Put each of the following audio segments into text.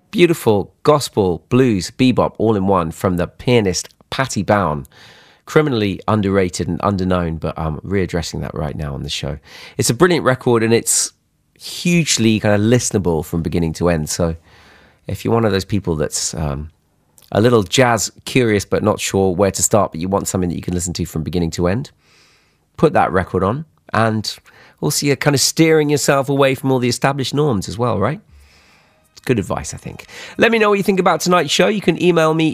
Beautiful gospel, blues, bebop, all in one from the pianist Patty Bown. Criminally underrated and underknown, but I'm readdressing that right now on the show. It's a brilliant record and it's hugely kind of listenable from beginning to end. So if you're one of those people that's a little jazz curious but not sure where to start, but you want something that you can listen to from beginning to end, put that record on, and also you're kind of steering yourself away from all the established norms as well, right? Good advice, I think. Let me know what you think about tonight's show. You can email me,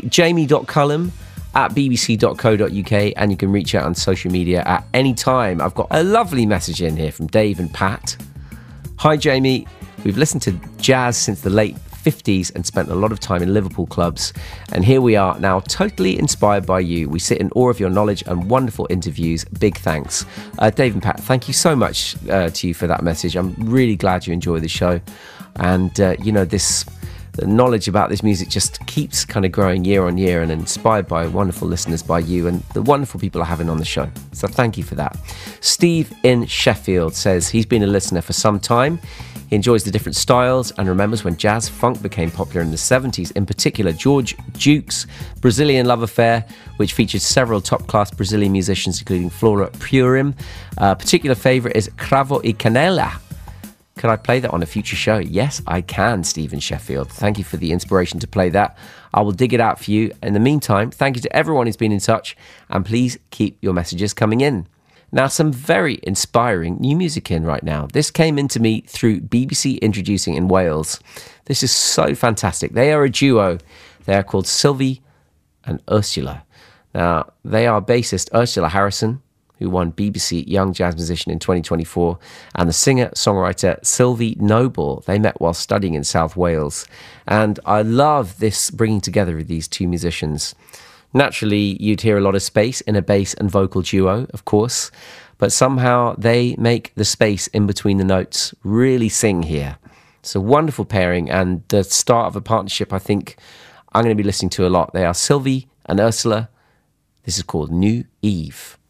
jamie.cullum@bbc.co.uk, and you can reach out on social media at any time. I've got a lovely message in here from Dave and Pat. Hi, Jamie. We've listened to jazz since the late 50s and spent a lot of time in Liverpool clubs. And here we are now, totally inspired by you. We sit in awe of your knowledge and wonderful interviews. Big thanks. Dave and Pat, thank you so much to you for that message. I'm really glad you enjoy the show. And, the knowledge about this music just keeps kind of growing year on year, and inspired by wonderful listeners by you and the wonderful people are having on the show. So thank you for that. Steve in Sheffield says he's been a listener for some time. He enjoys the different styles and remembers when jazz funk became popular in the 70s, in particular George Duke's Brazilian Love Affair, which featured several top-class Brazilian musicians, including Flora Purim. A particular favourite is Cravo e Canela. Could I play that on a future show? Yes, I can, Stephen Sheffield. Thank you for the inspiration to play that. I will dig it out for you. In the meantime, thank you to everyone who's been in touch, and please keep your messages coming in. Now, some very inspiring new music in right now. This came into me through BBC Introducing in Wales. This is so fantastic. They are a duo. They are called Sylvie and Ursula. Now, they are bassist Ursula Harrison, who won BBC Young Jazz Musician in 2024, and the singer-songwriter Sylvie Noble. They met while studying in South Wales. And I love this bringing together of these two musicians. Naturally, you'd hear a lot of space in a bass and vocal duo, of course, but somehow they make the space in between the notes really sing here. It's a wonderful pairing and the start of a partnership I think I'm going to be listening to a lot. They are Sylvie and Ursula. This is called New Eve.